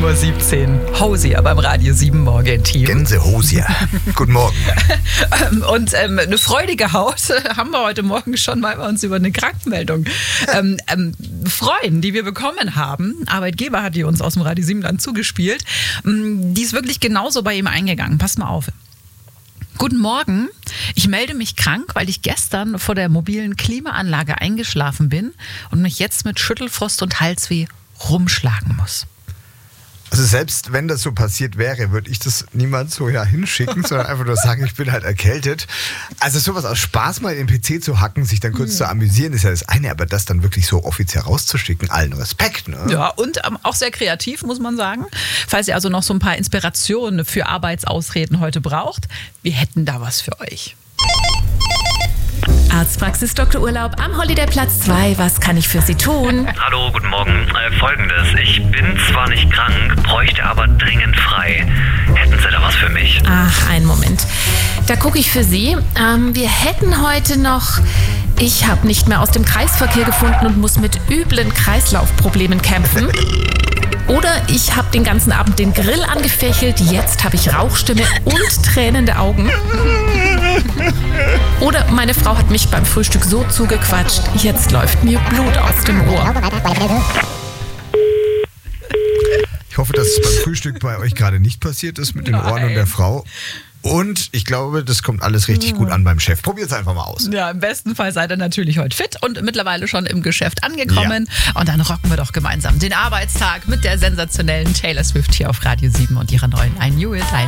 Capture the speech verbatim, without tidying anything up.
Uhr siebzehn. Hosier beim Radio sieben Morgen-Team. Gänsehosier. Guten Morgen. Und ähm, eine freudige Haut haben wir heute Morgen schon, weil wir uns über eine Krankmeldung ähm, ähm, freuen, die wir bekommen haben. Arbeitgeber hat die uns aus dem Radio Siebenland zugespielt. Die ist wirklich genauso bei ihm eingegangen. Passt mal auf. Guten Morgen, ich melde mich krank, weil ich gestern vor der mobilen Klimaanlage eingeschlafen bin und mich jetzt mit Schüttelfrost und Halsweh rumschlagen muss. Also selbst wenn das so passiert wäre, würde ich das niemand so ja hinschicken, sondern einfach nur sagen, ich bin halt erkältet. Also sowas aus Spaß mal in den P C zu hacken, sich dann kurz mhm. zu amüsieren, ist ja das eine, aber das dann wirklich so offiziell rauszuschicken, allen Respekt. Ne? Ja, und ähm, auch sehr kreativ, muss man sagen. Falls ihr also noch so ein paar Inspirationen für Arbeitsausreden heute braucht, wir hätten da was für euch. Arztpraxis Doktor Urlaub am Holidayplatz zwei. Was kann ich für Sie tun? Hallo, guten Morgen. Äh, Folgendes. Ich bin zwar nicht krank, bräuchte aber dringend frei. Hätten Sie da was für mich? Ach, einen Moment. Da gucke ich für Sie. Ähm, wir hätten heute noch... Ich habe nicht mehr aus dem Kreisverkehr gefunden und muss mit üblen Kreislaufproblemen kämpfen. Oder ich habe den ganzen Abend den Grill angefächelt, jetzt habe ich Rauchstimme und tränende Augen. Oder meine Frau hat mich beim Frühstück so zugequatscht, jetzt läuft mir Blut aus dem Ohr. Ich hoffe, dass es beim Frühstück bei euch gerade nicht passiert ist mit den Ohren und der Frau. Und ich glaube, das kommt alles richtig gut an beim Chef. Probiert es einfach mal aus. Ja, im besten Fall seid ihr natürlich heute fit und mittlerweile schon im Geschäft angekommen. Ja. Und dann rocken wir doch gemeinsam den Arbeitstag mit der sensationellen Taylor Swift hier auf Radio sieben und ihrer neuen I Knew It.